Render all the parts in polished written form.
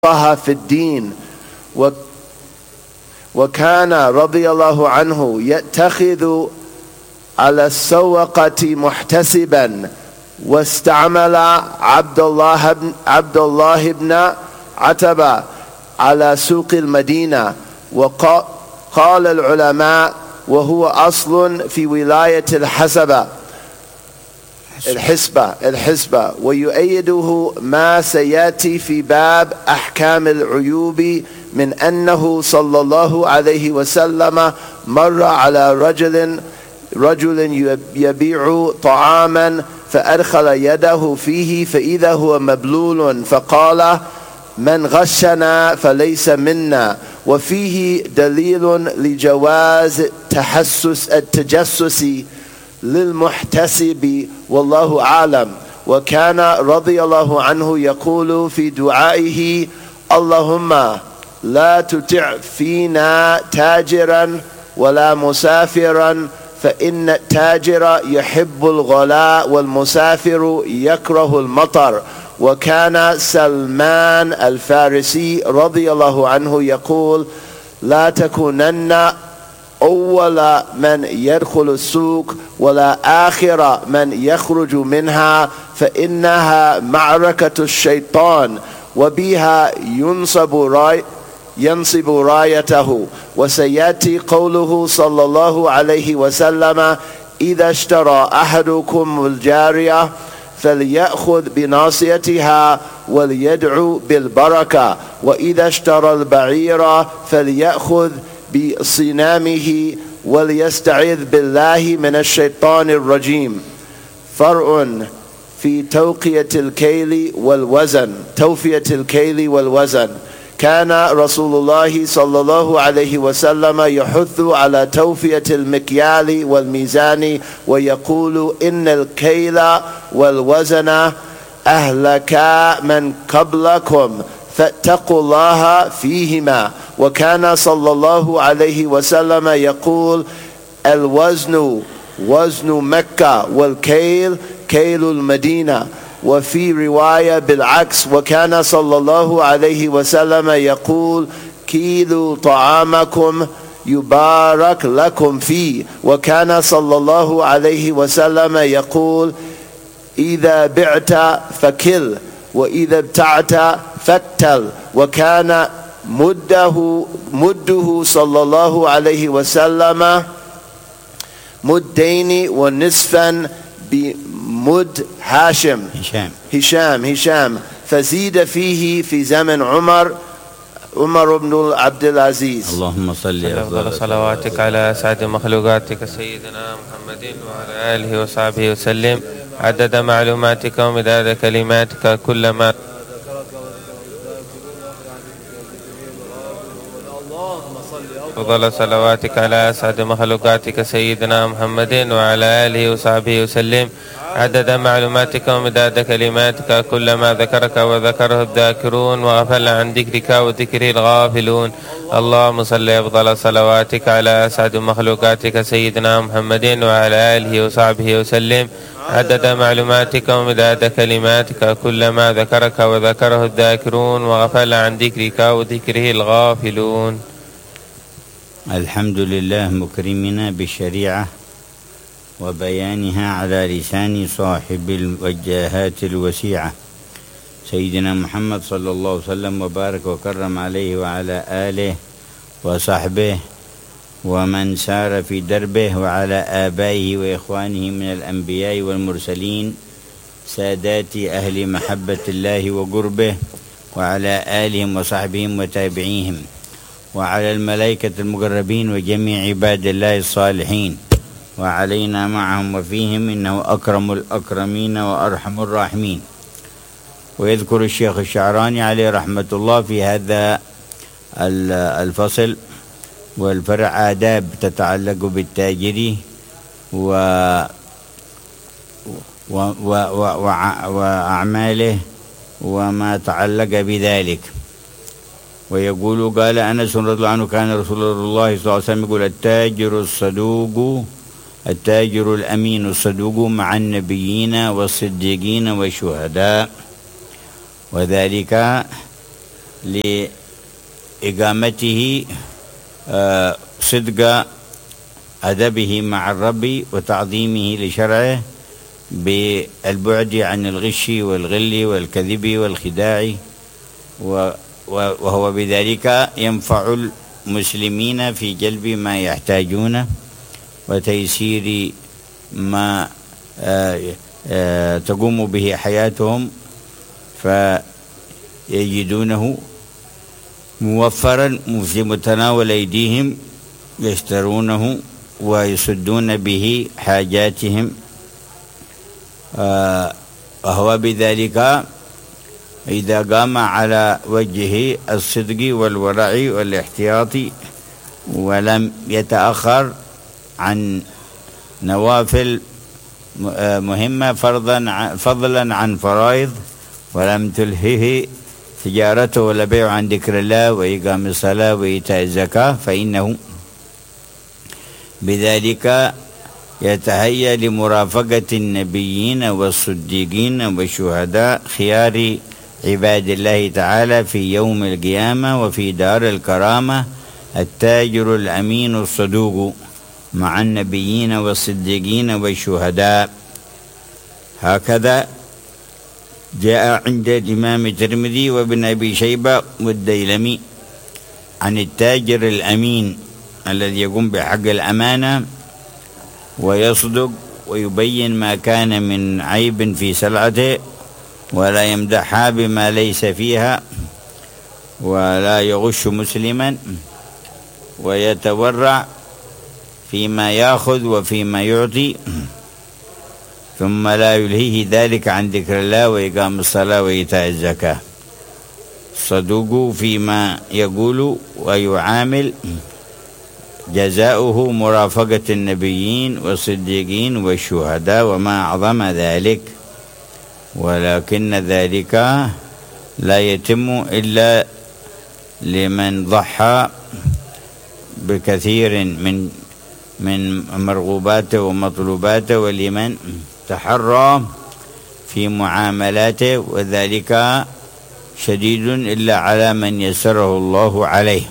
في الدين. وكان رضي الله عنه يتخذ على السوقة محتسبا، واستعمل عبد الله بن عتبة على سوق المدينة. وقال العلماء وهو أصل في ولاية الحسبة. ويؤيده ما سيأتي في باب أحكام العيوب من أنه صلى الله عليه وسلم مر على رجل يبيع طعاما فأدخل يده فيه فإذا هو مبلول، فقال: من غشنا فليس منا. وفيه دليل لجواز التجسس للمحتسب، والله أعلم. وكان رضي الله عنه يقول في دعائه: اللهم لا تطع فينا تاجرا ولا مسافرا، فإن التاجر يحب الغلاء والمسافر يكره المطر. وكان سلمان الفارسي رضي الله عنه يقول: لا تكونن أول من يدخل السوق ولا آخر من يخرج منها، فإنها معركة الشيطان وبها ينصب رايته. وسيأتي قوله صلى الله عليه وسلم: إذا اشترى أحدكم الجارية فليأخذ بناصيتها وليدعو بالبركة، وإذا اشترى البعير فليأخذ بصنامه وليستعذ بالله من الشيطان الرجيم. فرع في توفية الكيل والوزن. كان رسول الله صلى الله عليه وسلم يحث على توفية المكيال والميزان، ويقول: إن الكيل والوزن أهلكا من قبلكم فاتقوا الله فيهما. وكان صلى الله عليه وسلم يقول: الوزن وزن مكة والكيل كيل المدينة. وفي رواية بالعكس: وكان صلى الله عليه وسلم يقول: كيلوا طعامكم يبارك لكم فيه. وكان صلى الله عليه وسلم يقول: إذا بعت فكل، وإذا ابتعت فاكتل. وكان مده صلى الله عليه وسلم مدين ونصفا بمد هشام، فزيد فيه في زمن عمر بن عبد العزيز. اللهم صل أفضل صلواتك على أسعد مخلوقاتك سيدنا محمد وعلى آله وصحبه وسلم، عدد معلوماتك ومداد كلماتك، كلما أفضل صلواتك على أسعد مخلوقاتك سيدنا محمد وعلى آله وصحبه وسلم، عدد معلوماتك ومداد كلماتك، كلما ذكرك وذكره الذاكرون وغفل عن ذكرك وذكره الغافلون. اللهم صل أفضل صلواتك على أسعد مخلوقاتك سيدنا محمد وعلى آله وصحبه وسلم، عدد معلوماتك ومداد كلماتك، كلما ذكرك وذكره الذاكرون وغفل عن ذكرك وذكره الغافلون. الحمد لله مكرمنا بالشريعة وبيانها على لسان صاحب الوجاهات الوسيعة سيدنا محمد صلى الله عليه وسلم، وبارك وكرم عليه وعلى آله وصحبه ومن سار في دربه، وعلى آبائه وإخوانه من الأنبياء والمرسلين سادات أهل محبة الله وقربه، وعلى آلهم وصحبهم وتابعيهم، وعلى الملائكة المقربين وجميع عباد الله الصالحين، وعلينا معهم وفيهم، إنه أكرم الأكرمين وأرحم الراحمين. ويذكر الشيخ الشعراني عليه رحمة الله في هذا الفصل والفرع آداب تتعلق بالتاجر وأعماله وما تعلق بذلك. ويقول: قال أنس رضي الله عنه: كان رسول الله صلى الله عليه وسلم يقول: التاجر الأمين الصدوق مع النبيين والصديقين والشهداء. وذلك لإقامته صدق أدبه مع الرب وتعظيمه لشرعه بالبعد عن الغش والغل والكذب والخداع، وهو بذلك ينفع المسلمين في جلب ما يحتاجونه وتيسير ما تقوم به حياتهم، فيجدونه موفرا في متناول أيديهم يشترونه ويسدون به حاجاتهم. وهو بذلك إذا قام على وجهه الصدق والورع والاحتياط ولم يتأخر عن نوافل مهمة فضلا عن فرائض، ولم تلهه تجارته ولا بيع عن ذكر الله وإقام الصلاة وإيتاء الزكاة، فإنه بذلك يتهيأ لمرافقة النبيين والصديقين والشهداء خيار عباد الله تعالى في يوم القيامة وفي دار الكرامة، التاجر الأمين الصدوق مع النبيين والصديقين والشهداء. هكذا جاء عند الإمام الترمذي وابن أبي شيبة والديلمي عن التاجر الأمين الذي يقوم بحق الأمانة ويصدق ويبين ما كان من عيب في سلعته ولا يمدحها بما ليس فيها ولا يغش مسلما ويتورع فيما يأخذ وفيما يعطي، ثم لا يلهيه ذلك عن ذكر الله وإقام الصلاة وإيتاء الزكاة. صدوق فيما يقول ويعامل، جزاؤه مرافقة النبيين والصديقين والشهداء وما أعظم ذلك، ولكن ذلك لا يتم إلا لمن ضحى بكثير من مرغوباته ومطلوباته، ولمن تحرى في معاملاته، وذلك شديد إلا على من يسره الله عليه.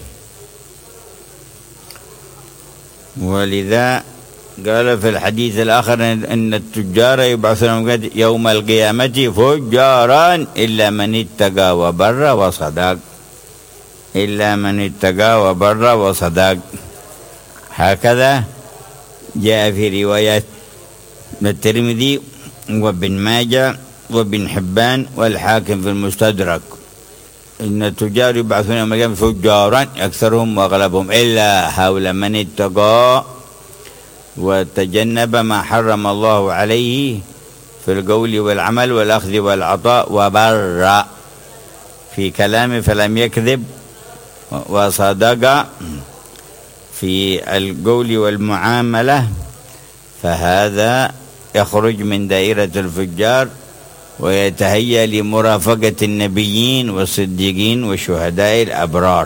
ولذا قال في الحديث الآخر أن التجار يبعثون يوم القيامة فجارا إلا من اتقى وبر وصدق، إلا من اتقى وبر وصدق. هكذا جاء في روايات الترمذي وابن ماجه وابن حبان والحاكم في المستدرك إن التجار يبعثون يوم القيامة فجارا أكثرهم وأغلبهم إلا هؤلاء من اتقى وتجنب ما حرم الله عليه في القول والعمل والأخذ والعطاء، وبر في كلامه فلم يكذب، وصدق في القول والمعاملة، فهذا يخرج من دائرة الفجار ويتهيأ لمرافقة النبيين والصديقين والشهداء الأبرار.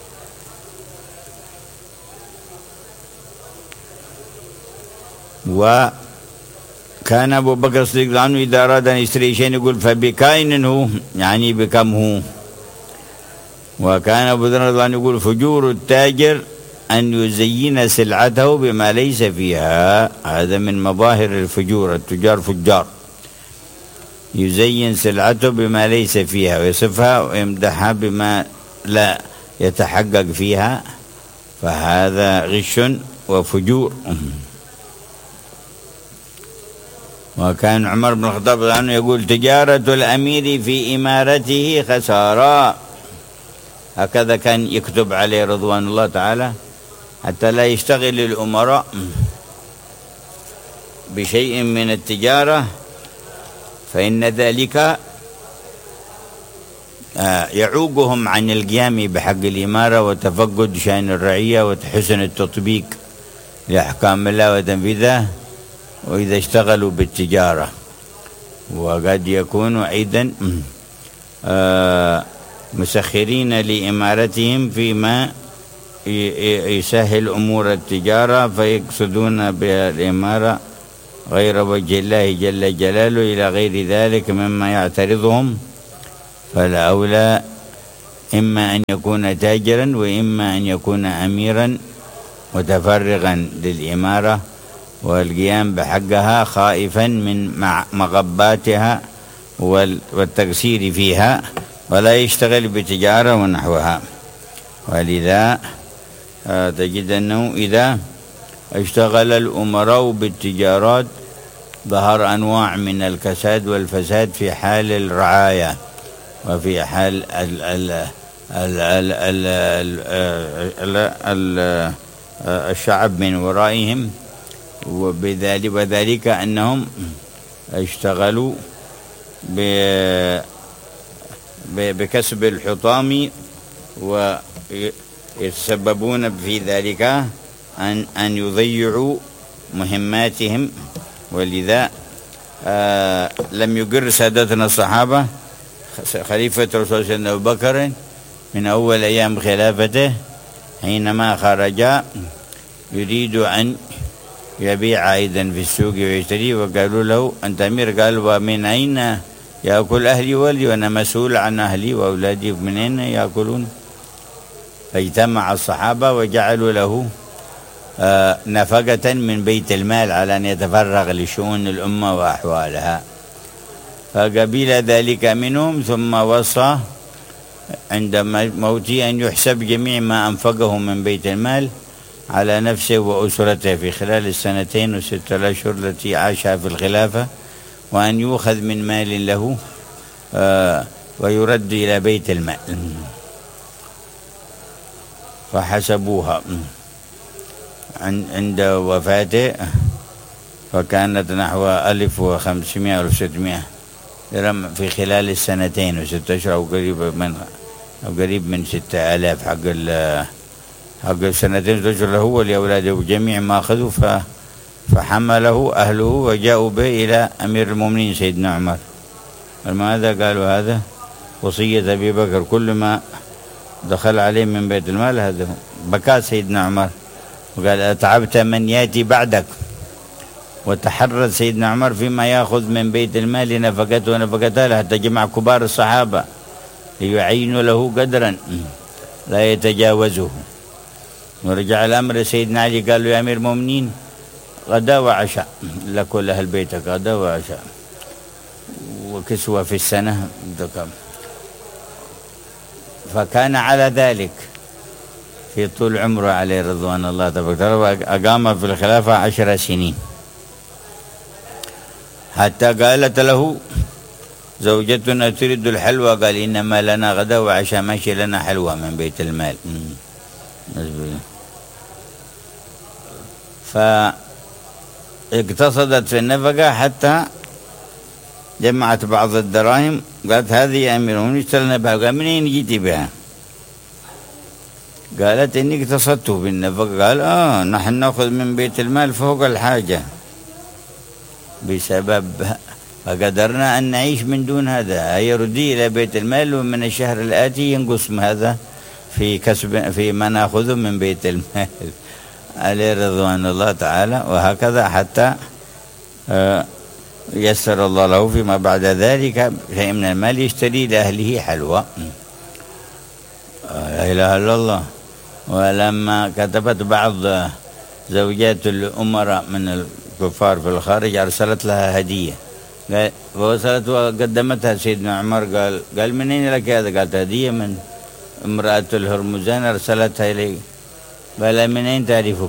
وكان أبو بكر الصديق عنه إذا أراد أن يشتري شيئا يقول فبكائن هو، يعني بكم هو. وكان أبو ذر رضي الله عنه يقول فجور التاجر أن يزين سلعته بما ليس فيها، هذا من مظاهر الفجور، التجار فجار، يزين سلعته بما ليس فيها ويصفها ويمدحها بما لا يتحقق فيها، فهذا غش وفجور. وكان عمر بن الخطاب رضي الله عنه يقول تجارة الأمير في إمارته خسارة، هكذا كان يكتب عليه رضوان الله تعالى حتى لا يشتغل الأمراء بشيء من التجارة، فإن ذلك يعوقهم عن القيام بحق الإمارة وتفقد شأن الرعية وحسن التطبيق لأحكام الله وتنفيذها، وإذا اشتغلوا بالتجارة. وقد يكونوا أيضا مسخرين لإمارتهم فيما يسهل أمور التجارة، فيقصدون بالإمارة غير وجه الله جل جلاله إلى غير ذلك مما يعترضهم، فالأولى إما أن يكون تاجرا وإما أن يكون أميرا متفرغا للإمارة والقيام بحقها خائفا من مغباتها والتقصير فيها، ولا يشتغل بتجارة ونحوها. ولذا تجد أنه إذا اشتغل الأمراء بالتجارات ظهر أنواع من الكساد والفساد في حال الرعاية وفي حال الشعب من ورائهم، وذلك أنهم اشتغلوا بكسب الحطام ويتسببون في ذلك أن يضيعوا مهماتهم. ولذا لم يقر سادتنا الصحابة خليفة رسول الله صلى أبو بكر من أول أيام خلافته حينما خرج يريد أن يبيع أيضا في السوق ويشتري، وقالوا له أنت أمير، قال ومن أين يأكل أهلي وولدي وأنا مسؤول عن أهلي وأولادي، من أين يأكلون؟ فاجتمع الصحابة وجعلوا له نفقة من بيت المال على أن يتفرغ لشؤون الأمة وأحوالها. فقبل ذلك منهم، ثم وصى عند موته أن يحسب جميع ما أنفقه من بيت المال على نفسه وأسرته في خلال السنتين و6 أشهر التي عاشها في الخلافة، وأن يؤخذ من مال له ويرد إلى بيت المال. فحسبوها عند وفاته فكانت نحو 1500 أو 600 درهم في خلال السنتين و6 أشهر، أو قريب من 6000 حق السنتين و6 أشهر له ولأولاده جميع ما أخذوا. فحمله أهله وجاءوا به إلى أمير المؤمنين سيدنا عمر. ماذا قالوا؟ هذا وصية أبي بكر، كل ما دخل عليه من بيت المال هذا. بكى سيدنا عمر وقال أتعبت من يأتي بعدك. وتحرز سيدنا عمر فيما يأخذ من بيت المال نفقته ونفقته له، حتى جمع كبار الصحابة ليعينوا له قدرا لا يتجاوزه. ورجع الأمر سيدنا علي قال له يا أمير المؤمنين غدا وعشاء لكل أهل بيتك، غدا وعشاء وكسوة في السنة. فكان على ذلك في طول عمره عليه رضوان الله تبارك وتعالى، أقام في الخلافة 10 سنين، حتى قالت له زوجتنا تريد الحلوى، قال إنما لنا غدا وعشاء، ماشي لنا حلوى من بيت المال. فاقتصدت في النفقة حتى جمعت بعض الدراهم، قالت هذه يا أمير المؤمنين اشترينا بها. قال منين جيتي بها؟ قالت إني اقتصدت بالنفقة. قال نحن نأخذ من بيت المال فوق الحاجة بسبب فقدرنا أن نعيش من دون هذا، يردي إلى بيت المال، ومن الشهر الآتي ينقص هذا في كسب في ما نأخذه من بيت المال عليه رضوان الله تعالى. وهكذا حتى يسر الله له فيما بعد ذلك شيء من المال يشتري لأهله حلوى. لا إله إلا الله. ولما كتبت بعض زوجات الأمراء من الكفار في الخارج أرسلت لها هدية، فوصلت وقدمتها سيدنا عمر. قال من أين لك هذا؟ قالت هدية من امرأة الهرمزان أرسلتها إلي. قال من أين تعرفك؟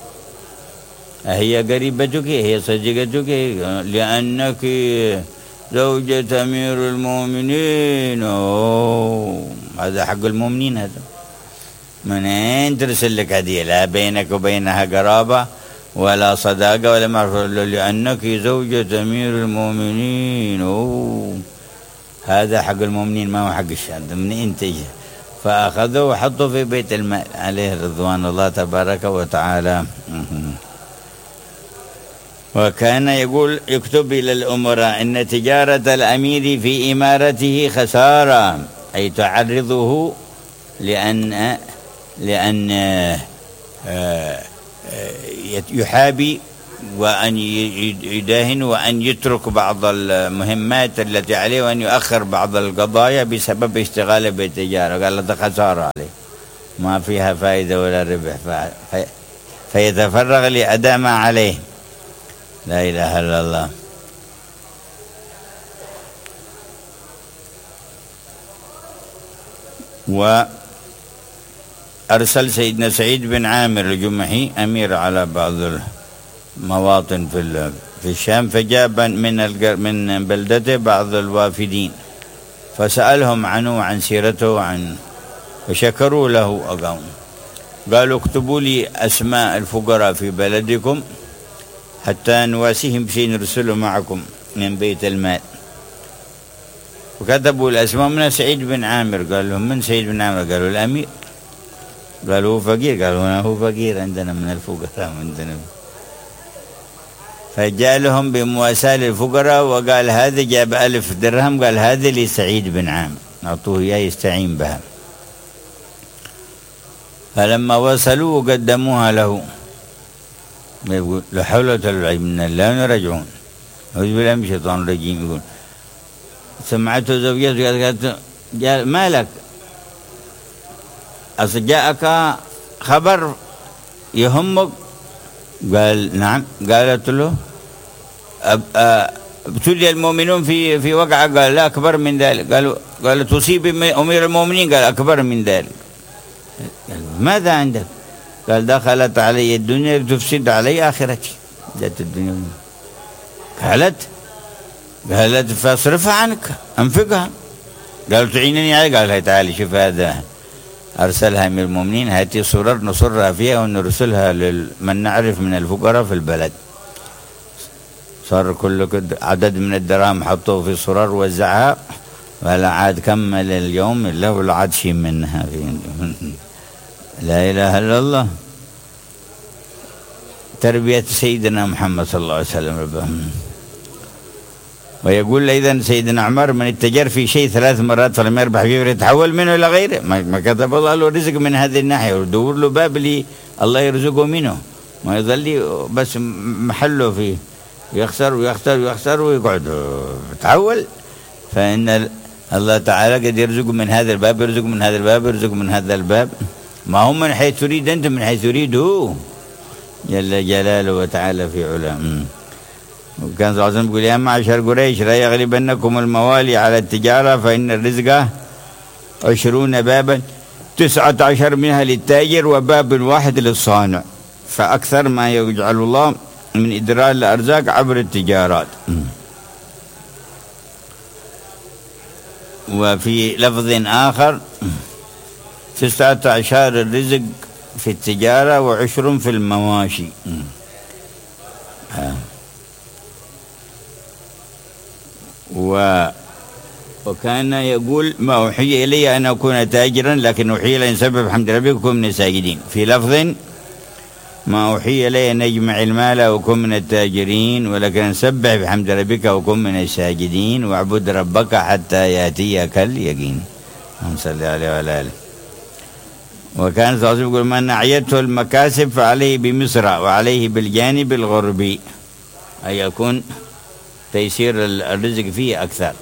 هي قريبتك؟ هي صديقتك؟ لأنك زوجة أمير المؤمنين. هذا حق المؤمنين هذا. من أين ترسل لك هدية؟ لا بينك وبينها قرابة ولا صداقة ولا معرفة، لأنك زوجة أمير المؤمنين. هذا حق المؤمنين ما هو حق الشهادة. من أين تجي؟ فأخذه وحطه في بيت المال عليه رضوان الله تبارك وتعالى. وكان يقول يكتب إلى الأمراء إن تجارة الأمير في إمارته خسارة، أي تعرضه لأن يحابي وأن يداهن وأن يترك بعض المهمات التي عليه وأن يؤخر بعض القضايا بسبب اشتغاله بالتجارة. قال هذا خسارة عليه ما فيها فائدة ولا ربح، فيتفرغ لأداء ما عليه. لا إله إلا الله. وأرسل سيدنا سعيد بن عامر الجمحي أمير على بعض المواطن في الشام، فجاب من بلدته بعض الوافدين فسألهم عنه وعن سيرته فشكروا له أقام. قالوا اكتبوا لي أسماء الفقراء في بلدكم حتى نواسيهم شيء نرسله معكم من بيت المال. وكتبوا الأسماء من سعيد بن عامر. قال لهم من سعيد بن عامر؟ قالوا الأمير. قالوا هو فقير؟ قالوا هنا هو فقير عندنا من الفقراء عندنا. فجاء لهم بمواساة للفقراء وقال هذا جاب 1000 درهم، قال هذا لسعيد بن عامر أعطوه إياه يستعين بها. فلما وصلوا وقدموها له يقول لا حول ولا قوة إلا بالله راجعون أعوذ بالله من الشيطان الرجيم. يقول سمعته زوجته قالت ما لك؟ أصل جاءك خبر يهمك؟ قال نعم. قالت له ابتلي المؤمنون في وقعة؟ قال لا أكبر من ذلك. قال تصيب أمير المؤمنين؟ قال أكبر من ذلك. قال ماذا عندك؟ قال دخلت علي الدنيا لتفسد علي آخرتي. جاءت الدنيا قالت فاصرفها عنك أنفقها. قال تعينني عليه؟ قال هاي تعالي شوف هذا أرسلها أمير المؤمنين، هاتي صرر نصرها فيها ونرسلها لمن نعرف من الفقراء في البلد. صار كل عدد من الدراهم حطوه في صرر وزعها، ولا عاد كمل اليوم إلا ولا عاد شيء منها لا إله إلا الله. تربية سيدنا محمد صلى الله عليه وسلم. ويقول أيضا سيدنا عمر من التجار في شيء 3 مرات فلم يربح فيه يتحول منه إلى غيره. ما كتب الله له رزق من هذه الناحية ويدور له باب لي الله يرزقه منه، ما يظل بس محله فيه يخسر ويخسر ويخسر ويقعد يتحول. فإن الله تعالى قد يرزق من هذا الباب، يرزق من هذا الباب، يرزق من هذا الباب، ما هو من حيث تريد أنت، من حيث يريد هو جل جلاله وتعالى في علاه. وكان صلى الله عليه وسلم يقول يا معشر قريش لا يغلبنكم الموالي على التجارة فإن الرزق 20 بابا 19 منها للتاجر وباب واحد للصانع، فأكثر ما يجعل الله من إدرار الأرزاق عبر التجارات. وفي لفظ آخر 19 الرزق في التجارة و10 في المواشي. وكان يقول ما أوحي إلي أن أكون تاجرا لكن أوحي إلي أن سبب حمد ربي وكن من الساجدين. في لفظ ما أوحي إلي أن أجمع المال وكن من التاجرين ولكن سبح بحمد ربك وكن من الساجدين واعبد ربك حتى يأتيك اليقين. اللهم صل عليه وعلى آله. وكان صلى الله عليه وسلم يقول من أعيته المكاسب فعليه بمصر وعليه بالجانب الغربي، أي يكون تيسير الرزق فيه أكثر.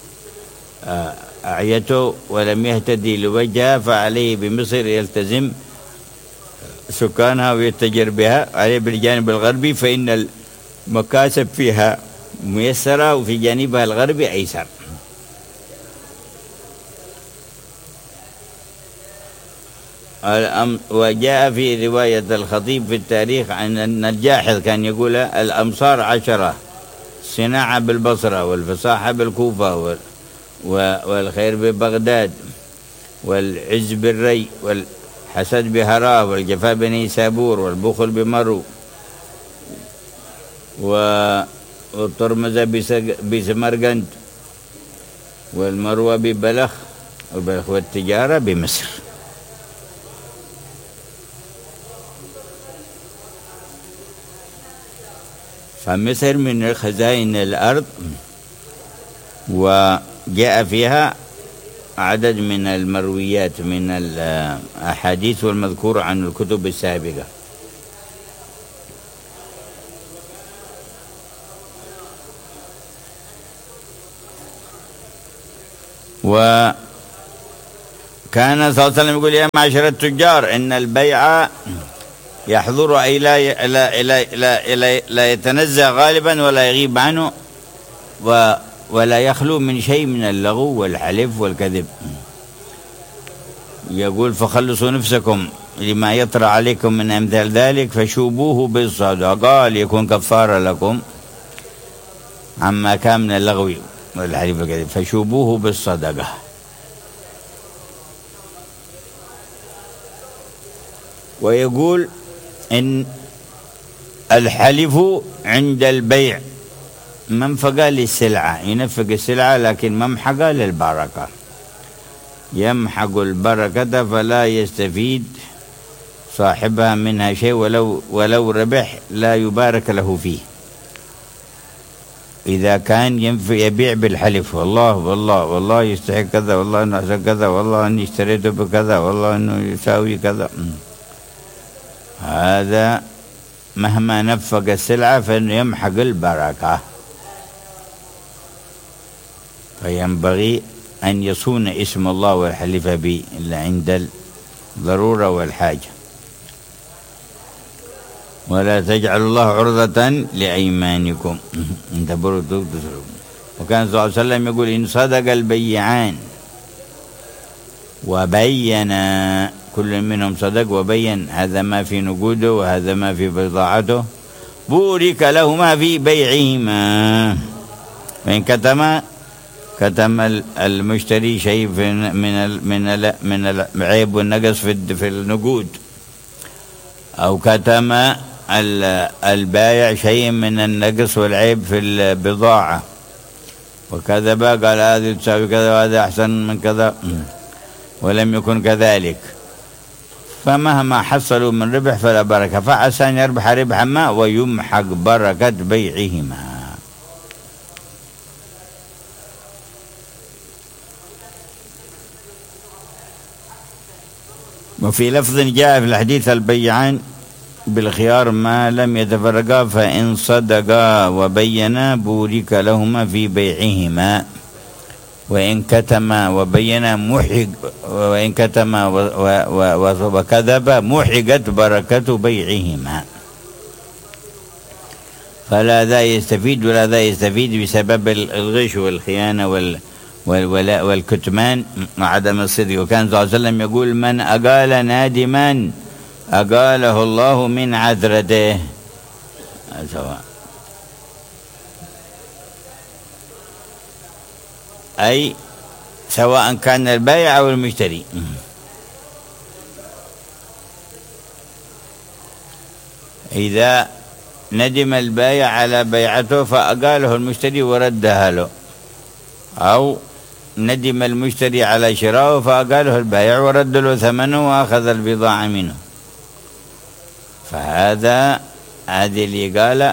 أعيته ولم يهتدي لوجهها فعليه بمصر يلتزم سكانها ويتجر بها، عليه بالجانب الغربي فإن المكاسب فيها ميسرة وفي جانبها الغربي أيسر. وجاء في رواية الخطيب في التاريخ أن الجاحظ كان يقول الأمصار 10 الصناعة بالبصرة والفصاحة بالكوفة والخير ببغداد والعز بالري والحسد بهراه والجفاء بنيسابور والبخل بمرو والطرمزة بسمرقند والمروة ببلخ والتجارة بمصر. فمصر من خزائن الأرض وجاء فيها عدد من المرويات من الأحاديث والمذكور عن الكتب السابقة. وكان صلى الله عليه وسلم يقول يا معشر التجار إن البيع يحضر أي لا يتنزه غالبا ولا يغيب عنه ولا يخلو من شيء من اللغو والحلف والكذب. يقول فخلصوا نفسكم لما يطرأ عليكم من أمثال ذلك فشوبوه بالصدقة ليكون كفارة لكم عما كان من اللغو والحلف والكذب، فشوبوه بالصدقة. ويقول إن الحلف عند البيع منفقة للسلعة، ينفق السلعة لكن ممحقة للبركة، يمحق البركة فلا يستفيد صاحبها منها شيء ولو ربح لا يبارك له فيه. إذا كان يبيع بالحلف والله يستحق كذا، والله إنه أحسن كذا، والله إني اشتريته بكذا، والله إنه يساوي كذا، هذا مهما نفق السلعة فإنه يمحق البركة. فينبغي أن يصون اسم الله والحلف به إلا عند الضرورة والحاجة، ولا تجعلوا الله عرضة لأيمانكم إن تبروا تسروا. وكان صلى الله عليه وسلم يقول إن صدق البيعان وبين، كل منهم صدق وبين هذا ما في نقوده وهذا ما في بضاعته، بورك لهما في بيعهما. وإن كتم المشتري شيء من العيب والنقص في النقود، أو كتم البائع شيء من النقص والعيب في البضاعة وكذب، قال هذه تساوي كذا وهذا أحسن من كذا، ولم يكن كذلك، فمهما حصلوا من ربح فلا بركة، فعسى أن يربح ربحا ما ويمحق بركة بيعهما. وفي لفظ جاء في الحديث البيعان بالخيار ما لم يتفرقا، فإن صدقا وبينا بورك لهما في بيعهما، وإن كتما وبينا وإن كتما وكذب محقت بركة بيعهما. فلا ذا يستفيد ولا ذا يستفيد بسبب الغش والخيانة والكتمان وعدم الصدق. وكان صلى الله عليه وسلم يقول من أقال نادما أقاله الله من عذرته، سواء أي سواء كان البائع أو المشتري. إذا ندم البائع على بيعته فأقاله المشتري وردها له، أو ندم المشتري على شرائه فأقاله البائع ورد له ثمنه وأخذ البضاعة منه، فهذا هذه الإقالة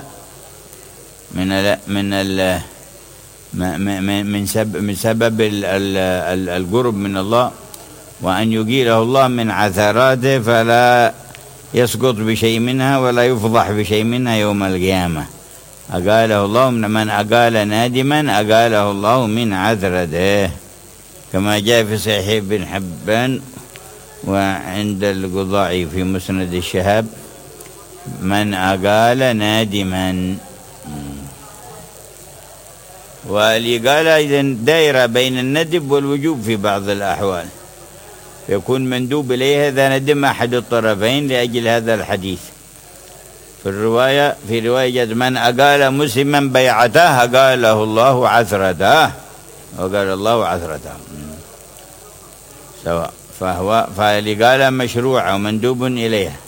من سبب القرب من الله، وأن يقيله الله من عثراته فلا يسقط بشيء منها ولا يفضح بشيء منها يوم القيامة. أقاله الله، من أقال نادما أقاله الله من عثرته، كما جاء في صحيح ابن حبان وعند القضاعي في مسند الشهاب من أقال نادما. والإقالة إذن دائرة بين الندب والوجوب في بعض الأحوال، يكون مندوب إليها إذا ندم أحد الطرفين لأجل هذا الحديث. في رواية جاءت من أقال مسلما بيعته أقاله الله عثرته، وقال الله عثرته سواء، فالإقالة مشروعة ومندوب إليها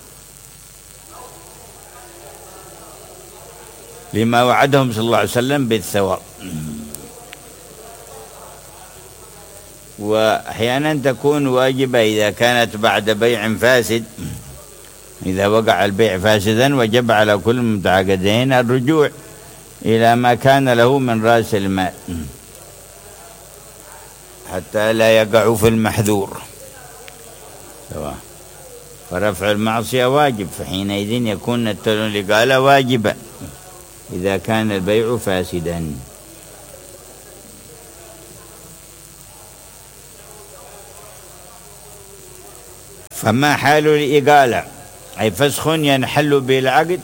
لما وعدهم صلى الله عليه وسلم بالثواب. وأحيانا تكون واجبة إذا كانت بعد بيع فاسد، إذا وقع البيع فاسدا وجب على كل متعاقدين الرجوع إلى ما كان له من رأس المال حتى لا يقعوا في المحذور، فرفع المعصية واجب، فحينئذ يكون الإقالة واجبة إذا كان البيع فاسدا. فما حال الإقالة؟ أي فسخ ينحل به العقد.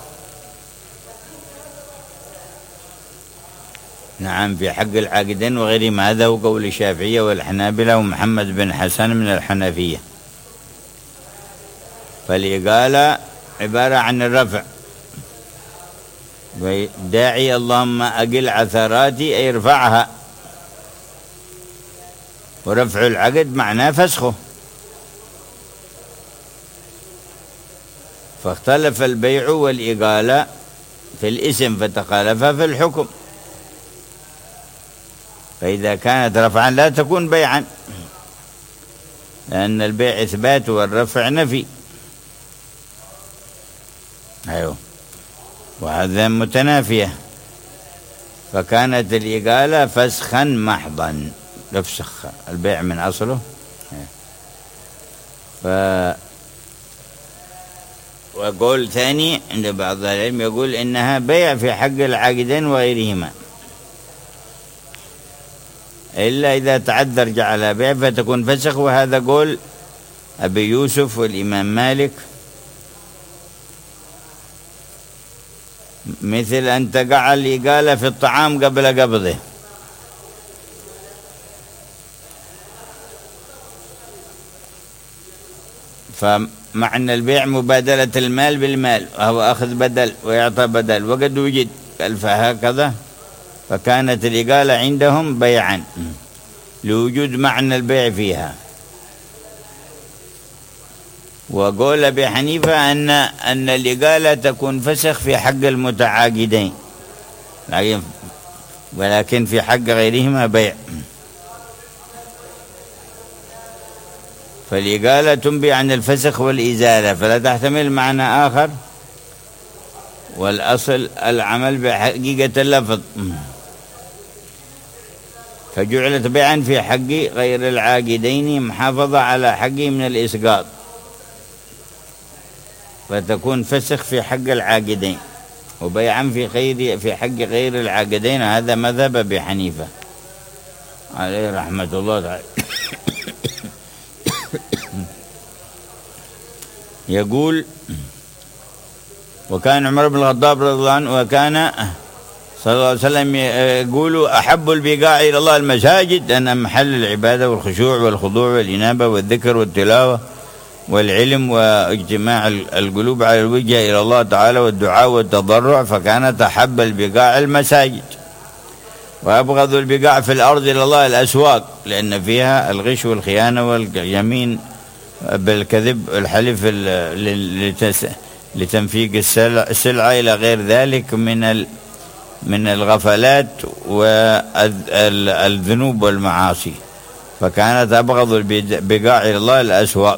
نعم، في حق العاقدين وغيرهم. هذا هو قول الشافعية والحنابلة ومحمد بن حسن من الحنفية. فالإقالة عبارة عن الرفع، داعي اللهم أقل عثراتي أي ارفعها، ورفع العقد معناه فسخه. فاختلف البيع والإقالة في الاسم فتخالفا في الحكم. فإذا كانت رفعا لا تكون بيعا، لأن البيع إثبات والرفع نفي. أيوه، وهذا متنافية. فكانت الإقالة فسخا محضا، يفسخ البيع من أصله. وقول ثاني عند بعض العلم يقول إنها بيع في حق العاقدين وغيرهما، إلا إذا تعذر جعلها بيع فتكون فسخ. وهذا قول أبي يوسف والإمام مالك، مثل أن تقع الإقالة في الطعام قبل قبضه، فمعنى البيع مبادلة المال بالمال، وهو أخذ بدل ويعطى بدل، وقد وجد فهكذا. فكانت الإقالة عندهم بيعا لوجود معنى البيع فيها. وقول أبي حنيفة أن الإقالة تكون فسخ في حق المتعاقدين، ولكن في حق غيرهما بيع. فالإقالة تنبي عن الفسخ والإزالة، فلا تحتمل معنى آخر، والأصل العمل بحقيقة اللفظ، فجعلت بيعا في حق غير العاقدين محافظة على حقه من الإسقاط، فتكون فسخ في حق العاقدين وبيعا في حق غير العاقدين. هذا مذهب أبي حنيفة عليه رحمة الله تعالى. يقول: وكان عمر بن الخطاب رضي الله عنه وكان صلى الله عليه وسلم يقول: أحب البقاع إلى الله المساجد، أن محل العبادة والخشوع والخضوع والإنابة والذكر والتلاوة والعلم واجتماع القلوب على الوجه إلى الله تعالى والدعاء والتضرع، فكانت أحب البقاع المساجد. وأبغض البقاع في الأرض إلى الله الأسواق، لأن فيها الغش والخيانة واليمين بالكذب والحلف لتنفيق السلعة إلى غير ذلك من الغفلات والذنوب والمعاصي. فكانت أبغض البقاع إلى الله الأسواق،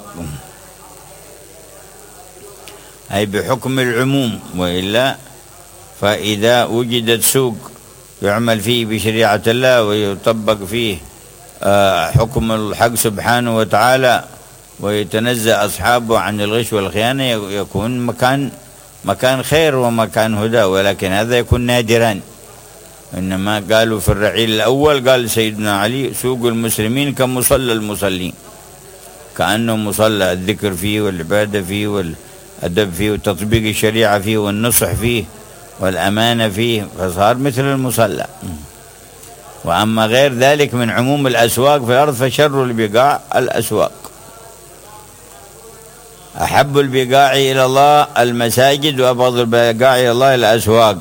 أي بحكم العموم. وإلا فإذا وجدت سوق يعمل فيه بشريعة الله ويطبق فيه حكم الحق سبحانه وتعالى ويتنزه أصحابه عن الغش والخيانة، يكون مكان خير ومكان هدى، ولكن هذا يكون نادرا. إنما قالوا في الرعيل الأول، قال سيدنا علي: سوق المسلمين كمصلى المصلين، كأنه مصلى الذكر فيه والعبادة فيه والأدب فيه وتطبيق الشريعة فيه والنصح فيه والأمانة فيه، فصار مثل المصلى. وأما غير ذلك من عموم الأسواق في الأرض فشر البقاع الأسواق. أحب البقاع إلى الله المساجد، وأبغض البقاع إلى الله الأسواق.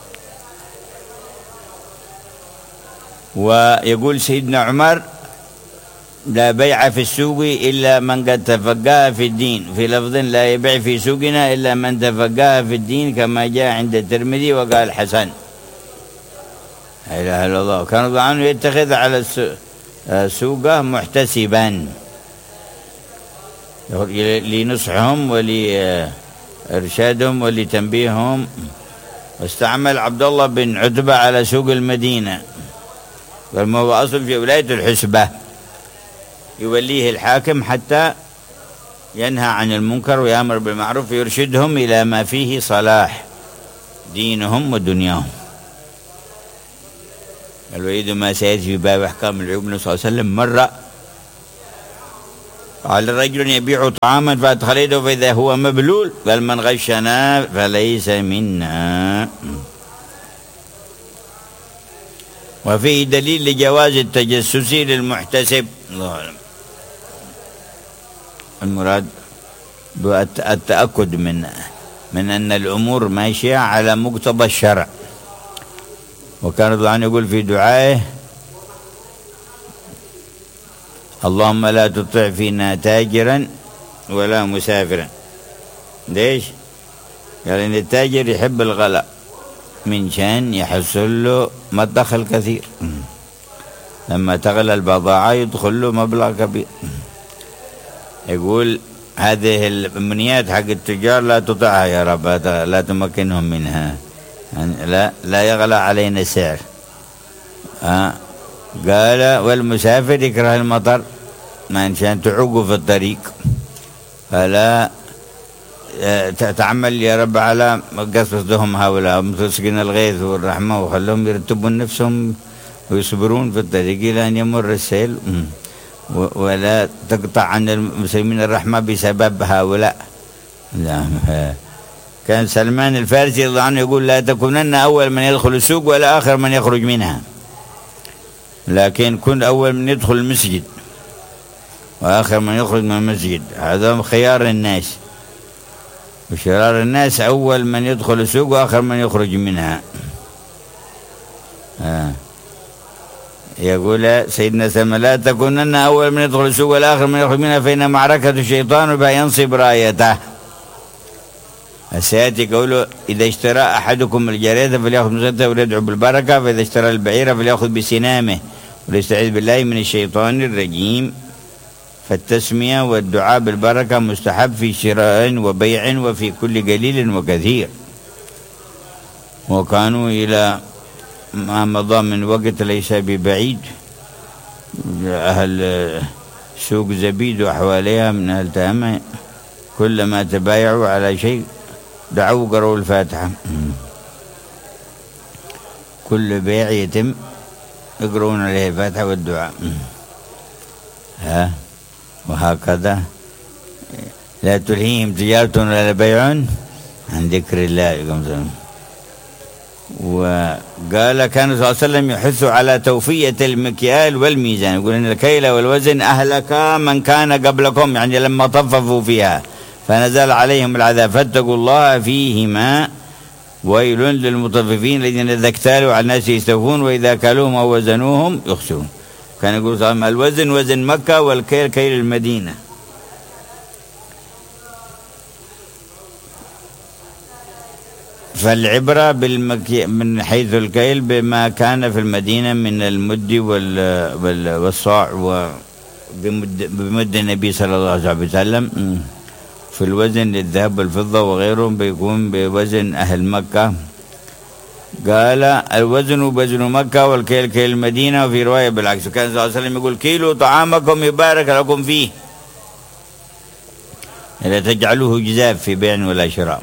ويقول سيدنا عمر: لا بيع في السوق إلا من قد تفقه في الدين، في لفظ: لا يبيع في سوقنا إلا من تفقه في الدين، كما جاء عند الترمذي وقال حسن. لا إله إلا الله. كان رضي الله عنه يتخذ على سوقه محتسبا لنصحهم ولإرشادهم ولتنبيههم. واستعمل عبد الله بن عتبة على سوق المدينة، وما هو أصل في ولاية الحسبة، يوليه الحاكم حتى ينهى عن المنكر ويأمر بالمعروف ويرشدهم إلى ما فيه صلاح دينهم ودنياهم. الوعيد ما سيأتي في باب أحكام العيوب. النبي صلى الله عليه وسلم مرة قال رجل يبيع طعاما فأدخل يده فإذا هو مبلول قال من غشنا فليس منا. وفيه دليل لجواز التجسس للمحتسب. الله أعلم. المراد التأكد من أن الأمور ماشية على مقتضى الشرع. وكان رضي الله عنه يقول في دعائه اللهم لا تطع فينا تاجرا ولا مسافرا. ليش؟ قال إن التاجر يحب الغلاء من شان يحصل له مدخل كثير، لما تغلى البضاعة يدخل له مبلغ كبير. يقول هذه الأمنيات حق التجار لا تطعها يا رب، لا تمكنهم منها، يعني لا يغلى علينا السعر. قال والمسافر يكره المطر ما إنشان تعوقوا في الطريق، فلا تعمل يا رب على قصدهم هؤلاء متسقين الغيث والرحمة، وخلهم يرتبون نفسهم ويصبرون في الطريق إلى أن يمر السيل، ولا تقطع عن المسلمين الرحمة بسبب هؤلاء. كان سلمان الفارسي رضي الله عنه يقول لا تكونن أول من يدخل السوق ولا آخر من يخرج منها، لكن كن أول من يدخل المسجد وآخر من يخرج من المسجد. هذا خيار الناس، وشرار الناس أول من يدخل السوق وآخر من يخرج منها. يقول سيدنا سلمان لا تكونن أول من يدخل السوق والآخر من يخرج منها، فإن معركة الشيطان بها ينصب رايته. سيأتي قوله إذا اشترى أحدكم الجارية فليأخذ مسدته وليدعو بالبركة، فإذا اشترى البعير فليأخذ بسنامه وليستعيذ بالله من الشيطان الرجيم. فالتسمية والدعاء بالبركة مستحب في شراء وبيع وفي كل قليل وكثير. وكانوا إلى ما مضى من وقت ليس ببعيد أهل سوق زبيد وحواليها من أهل تهمة كلما تبايعوا على شيء دعوا قروا الفاتحة. كل بيع يتم يقرؤون عليه الفاتحة والدعاء. وهكذا لا تلهيهم تجارة ولا بيع عن ذكر الله. وقال كان صلى الله عليه وسلم يحث على توفية المكيال والميزان، يقول إن الكيل والوزن أهلك من كان قبلكم، يعني لما طففوا فيها فنزل عليهم العذاب فاتقوا الله فيهما ويل للمطففين الذين إذا اكتالوا على الناس يستوفون وإذا كالوهم أو وزنوهم يخسرون. كان يقول صلى الله عليه وسلم الوزن وزن مكة والكيل كيل المدينة. فالعبرة من حيث الكيل بما كان في المدينة من المد والصاع بمد النبي صلى الله عليه وسلم. في الوزن للذهب والفضة وغيرهم بيكون بوزن أهل مكة. قال الوزن وزن مكة والكيل كيل المدينة. وفي رواية بالعكس كان صلى الله عليه وسلم يقول كيلوا طعامكم يبارك لكم فيه لا تجعلوه جزاف في بيع ولا شراء.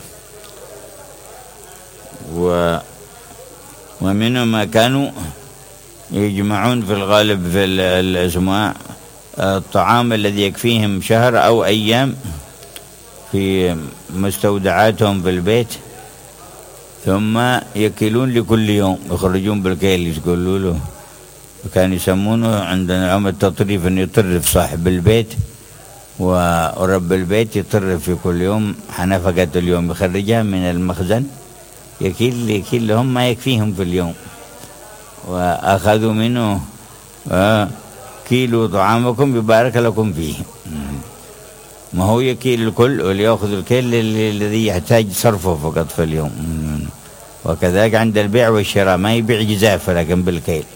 ومنهم ما كانوا يجمعون في الغالب في الأسماء الطعام الذي يكفيهم شهر أو أيام في مستودعاتهم في البيت، ثم يكيلون لكل يوم يخرجون بالكيل يقولوا له. وكانوا يسمونه عندنا يوم التطريف أن يطرف صاحب البيت ورب البيت يطرف في كل يوم حنفقة اليوم يخرجها من المخزن يكيل لهم ما يكفيهم في اليوم. وأخذوا منه كيلوا طعامكم يبارك لكم فيه. ما هو يكيل الكل وليأخذ الكيل الذي يحتاج صرفه فقط في اليوم. وكذلك عند البيع والشراء ما يبيع جزاف لكن بالكيل.